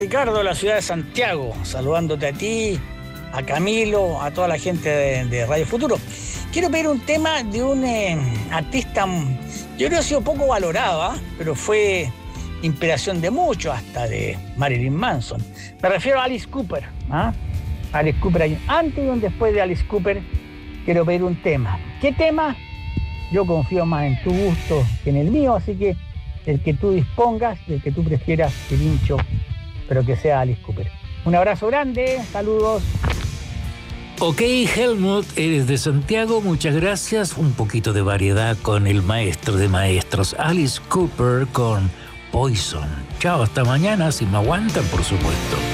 Ricardo, de la ciudad de Santiago, saludándote a ti, a Camilo, a toda la gente de Radio Futuro. Quiero pedir un tema de un artista, yo creo que ha sido poco valorado, pero fue inspiración de muchos, hasta de Marilyn Manson. Me refiero a Alice Cooper. Alice Cooper, antes y después de Alice Cooper, quiero pedir un tema. ¿Qué tema? Yo confío más en tu gusto que en el mío, así que el que tú dispongas, el que tú prefieras, Pirincho, pero que sea Alice Cooper. Un abrazo grande, saludos. Ok, Helmut, eres de Santiago, muchas gracias. Un poquito de variedad con el maestro de maestros, Alice Cooper, con Poison. Chao, hasta mañana, si me aguantan, por supuesto.